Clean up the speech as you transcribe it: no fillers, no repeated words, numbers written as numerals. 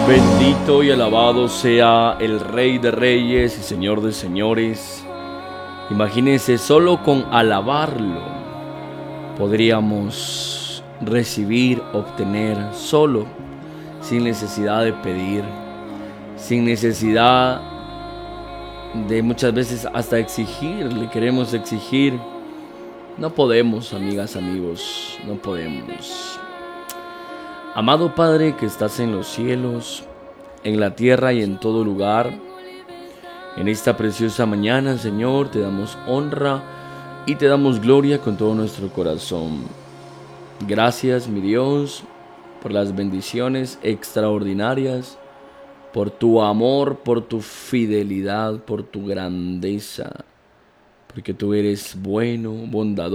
Bendito y alabado sea el Rey de Reyes y Señor de Señores. Imagínense, solo con alabarlo podríamos recibir, obtener, solo, sin necesidad de pedir, sin necesidad de muchas veces hasta exigir. Le queremos exigir. No podemos, amigas, amigos, no podemos. Amado Padre que estás en los cielos, en la tierra y en todo lugar, en esta preciosa mañana, Señor, te damos honra y te damos gloria con todo nuestro corazón. Gracias, mi Dios, por las bendiciones extraordinarias, por tu amor, por tu fidelidad, por tu grandeza, porque tú eres bueno, bondadoso.